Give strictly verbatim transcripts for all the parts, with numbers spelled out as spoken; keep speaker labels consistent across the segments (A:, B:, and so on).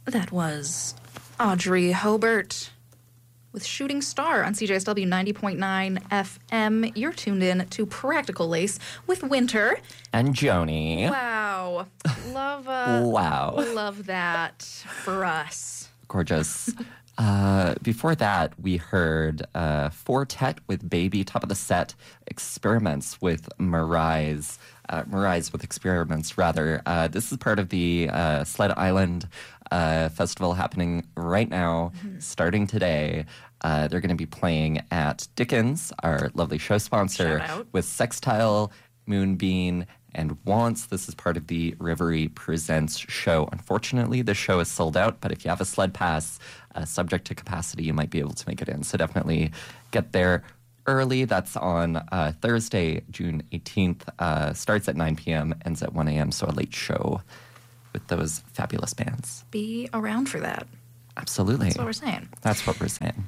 A: That was Audrey Hobart with Shooting Star on C J S W ninety point nine F M. You're tuned in to Practical Lace with Winter.
B: And Joni.
A: Wow. Love, uh,
B: wow.
A: Love that for us.
B: Gorgeous. uh, before that, we heard uh, Fortet with Baby, top of the set, Experiments with Mirais. Uh, Mirais with Experiments, rather. Uh, this is part of the uh, Sled Island uh, Festival happening right now, mm-hmm. starting today. Uh, they're going to be playing at Dickens, our lovely show sponsor, with Sextile, Moonbeam, and Wants. This is part of the Reverie Presents show. Unfortunately, the show is sold out, but if you have a sled pass, uh, subject to capacity, you might be able to make it in. So definitely get there early. That's on uh, Thursday, June eighteenth. Uh, starts at nine p.m., ends at one a.m., so a late show with those fabulous bands.
A: Be around for that.
B: Absolutely.
A: That's what we're saying.
B: That's what we're saying.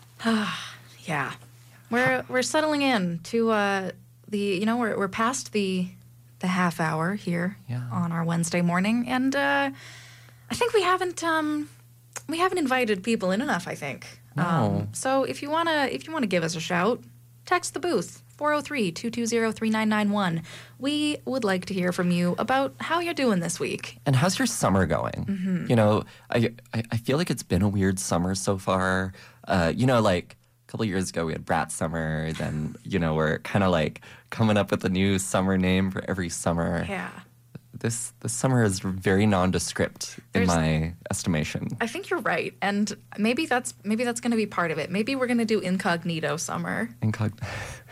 A: yeah. We're we're settling in to uh, the, you know, we're we're past the the half hour here
B: yeah.
A: on our Wednesday morning, and uh, I think we haven't um, we haven't invited people in enough, I think.
B: No.
A: Um, so if you wanna if you wanna give us a shout, text the booth four oh three, two two zero, three nine nine one. We would like to hear from you about how you're doing this week.
B: And how's your summer going?
A: Mm-hmm.
B: You know, I, I I feel like it's been a weird summer so far. Uh, you know, like a couple years ago we had Brat Summer, then, you know, we're kind of like coming up with a new summer name for every summer.
A: Yeah.
B: This this summer is very nondescript in
A: There's,
B: my estimation.
A: I think you're right, and maybe that's maybe that's going to be part of it. Maybe we're going to do incognito summer.
B: Incog-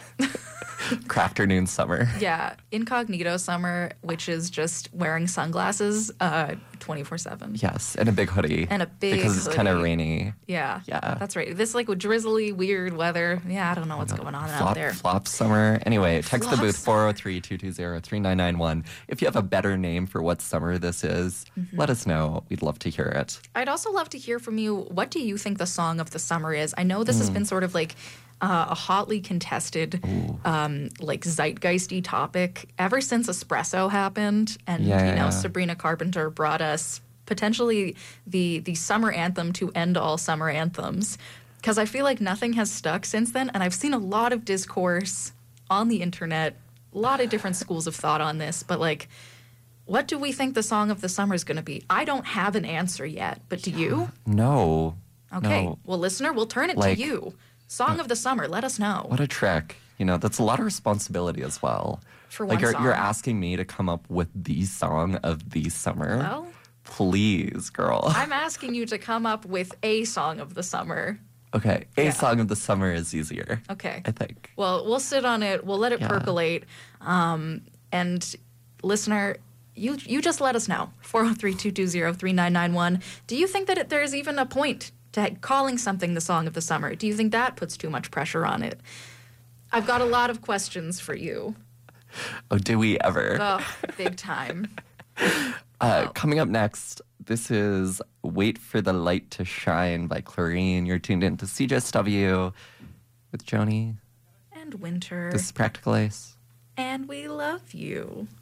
B: Crafternoon summer.
A: Yeah, incognito summer, which is just wearing sunglasses uh, twenty-four seven.
B: Yes, and a big hoodie.
A: And a big
B: Because it's
A: hoodie.
B: kind of rainy.
A: Yeah.
B: Yeah.
A: That's right. This like with drizzly, weird weather. Yeah, I don't know what's going on
B: flop,
A: out there.
B: Flop summer. Anyway, text
A: Flop
B: the booth
A: summer.
B: four oh three, two two zero, three nine nine one. If you have a better name for what summer this is, mm-hmm. let us know. We'd love to hear it.
A: I'd also love to hear from you. What do you think the song of the summer is? I know this mm. has been sort of like uh, a hotly contested, um, like zeitgeisty topic ever since Espresso happened, and
B: yeah,
A: you know
B: yeah.
A: Sabrina Carpenter brought us potentially the the summer anthem to end all summer anthems, because I feel like nothing has stuck since then, and I've seen a lot of discourse on the internet, a lot of different schools of thought on this, but like, what do we think the song of the summer is going to be? I don't have an answer yet, but do you?
B: No.
A: Okay.
B: No.
A: Well, listener, we'll turn it
B: like,
A: to you. Song uh, of the summer, let us know.
B: What a trick. You know, that's a lot of responsibility as well.
A: For
B: like
A: one
B: you're,
A: song.
B: you're asking me to come up with the song of the summer.
A: Well,
B: please, girl.
A: I'm asking you to come up with a song of the summer.
B: Okay, a
A: yeah.
B: song of the summer is easier.
A: Okay.
B: I think.
A: Well, we'll sit on it. We'll let it
B: yeah.
A: percolate. Um, and listener, you you just let us know. four oh three, two two zero, three nine nine one. Do you think that it, there's even a point to calling something the song of the summer? Do you think that puts too much pressure on it? I've got a lot of questions for you.
B: Oh, do we ever?
A: Oh, big time.
B: uh, oh. Coming up next, this is Wait for the Light to Shine by Clarine. You're tuned in to C J S W with Joni.
A: And Winter.
B: This is Practical Ace.
A: And we love you.